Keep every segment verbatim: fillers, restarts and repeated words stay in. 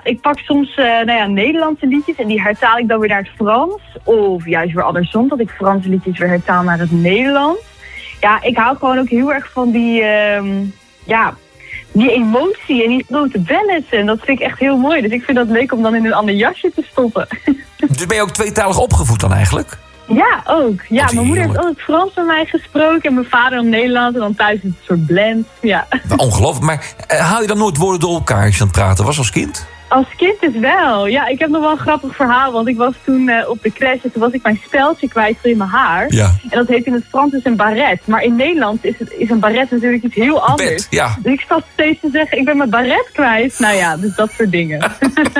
ik pak soms uh, nou ja, Nederlandse liedjes en die hertaal ik dan weer naar het Frans. Of juist weer andersom, dat ik Franse liedjes weer hertaal naar het Nederlands. Ja, ik hou gewoon ook heel erg van die, uh, ja, die emotie en die grote ballads. En dat vind ik echt heel mooi. Dus ik vind dat leuk om dan in een ander jasje te stoppen. Dus ben je ook tweetalig opgevoed dan eigenlijk? Ja, ook. Ja, mijn moeder heeft altijd Frans met mij gesproken en mijn vader dan Nederlands en dan thuis een soort blend. Ja. Ongelooflijk. Maar uh, haal je dan nooit woorden door elkaar als je aan het praten was als kind? Als kind dus wel. Ja, ik heb nog wel een grappig verhaal, want ik was toen uh, op de crash en toen was ik mijn speldje kwijt in mijn haar. Ja. En dat heet in het Frans dus een baret. Maar in Nederland is, het, is een baret natuurlijk iets heel anders. Bed, ja. Dus ik zat steeds te zeggen, ik ben mijn baret kwijt. Nou ja, dus dat soort dingen.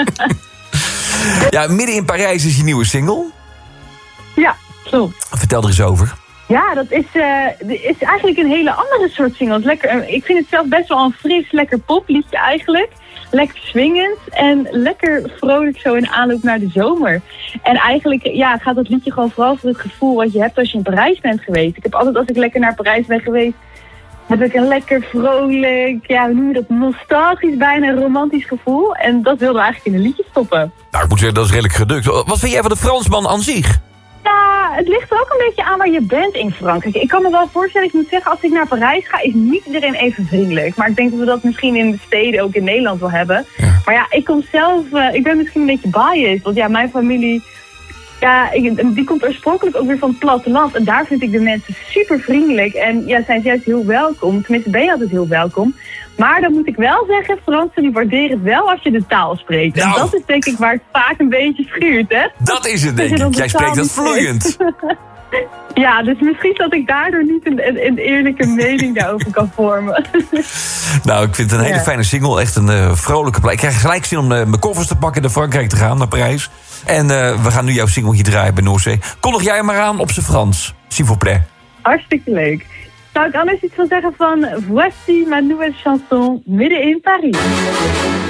Ja, Midden in Parijs is je nieuwe single. Ja, klopt. Vertel er eens over. Ja, dat is, uh, is eigenlijk een hele andere soort single. Lekker, ik vind het zelf best wel een fris, lekker popliedje eigenlijk. Lekker swingend en lekker vrolijk zo in aanloop naar de zomer. En eigenlijk ja, gaat dat liedje gewoon vooral voor het gevoel wat je hebt als je in Parijs bent geweest. Ik heb altijd als ik lekker naar Parijs ben geweest, heb ik een lekker vrolijk, ja, hoe noem je dat, nostalgisch bijna romantisch gevoel. En dat wilden we eigenlijk in een liedje stoppen. Nou, ik moet zeggen, dat is redelijk gedukt. Wat vind jij van de Fransman aan zich? Ja, het ligt er ook een beetje aan waar je bent in Frankrijk. Ik kan me wel voorstellen, ik moet zeggen, als ik naar Parijs ga, is niet iedereen even vriendelijk. Maar ik denk dat we dat misschien in de steden ook in Nederland wel hebben. Ja. Maar ja, ik kom zelf, uh, ik ben misschien een beetje biased. Want ja, mijn familie, ja, ik, die komt oorspronkelijk ook weer van het platteland. En daar vind ik de mensen super vriendelijk. En ja, zijn ze juist heel welkom. Tenminste, ben je altijd heel welkom. Maar dan moet ik wel zeggen, Fransen die waarderen het wel als je de taal spreekt. Nou, en dat is denk ik waar het vaak een beetje schuurt, hè? Dat is het, denk ik. Jij spreekt dat vloeiend. Ja, dus misschien dat ik daardoor niet een, een, een eerlijke mening daarover kan vormen. Nou, ik vind het een hele ja. fijne single. Echt een uh, vrolijke plaat. Ik krijg gelijk zin om uh, mijn koffers te pakken en naar Frankrijk te gaan, naar Parijs. En uh, we gaan nu jouw single hier draaien bij Noordzee. Kondig jij maar aan op z'n Frans. S'il vous plaît. Hartstikke leuk. Zou ik anders iets van zeggen van Voici ma nouvelle chanson, Midden in Paris.